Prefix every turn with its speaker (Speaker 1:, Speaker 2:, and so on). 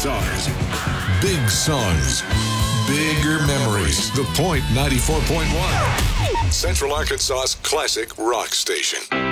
Speaker 1: guitars, big songs, bigger memories. The Point 94.1, Central Arkansas's classic rock station.